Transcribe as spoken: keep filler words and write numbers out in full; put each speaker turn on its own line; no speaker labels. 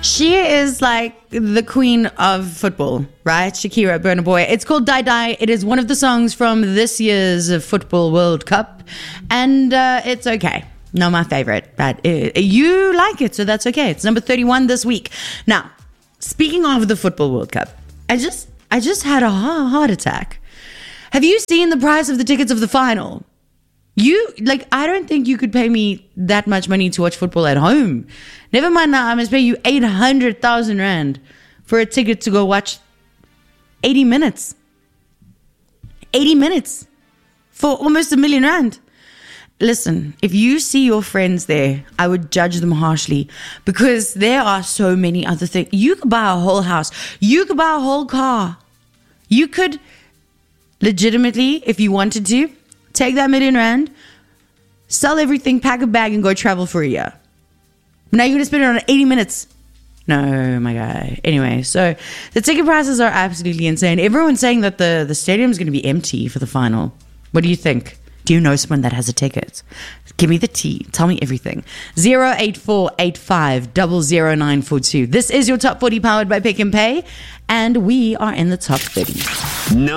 She is like the queen of football, right? Shakira, Burna Boy. It's called Die Die. It is one of the songs from this year's Football World Cup. And uh, it's okay. Not my favorite, but it, you like it, so that's okay. It's number thirty-one this week. Now, speaking of the Football World Cup, I just I just had a heart attack. Have you seen the price of the tickets of the final? You, like, I don't think you could pay me that much money to watch football at home. Never mind now, I must pay you eight hundred thousand rand for a ticket to go watch eighty minutes. eighty minutes for almost a million rand. Listen, if you see your friends there, I would judge them harshly because there are so many other things. You could buy a whole house. You could buy a whole car. You could legitimately, if you wanted to, take that million rand, sell everything, pack a bag, and go travel for a year. Now you're going to spend it on eighty minutes. No, my guy. Anyway, so the ticket prices are absolutely insane. Everyone's saying that the, the stadium is going to be empty for the final. What do you think? Do you know someone that has a ticket? Give me the tea. Tell me everything. zero eight four eight five zero zero nine four two. This is your Top forty powered by Pick and Pay, and we are in the top thirty.
No.